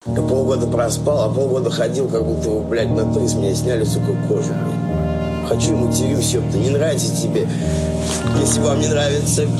Я полгода проспал, а полгода ходил, как будто, блядь, на то из меня сняли, сука, кожу, блядь. Хочу и матерюсь, ёпта, не нравится тебе. Если вам не нравится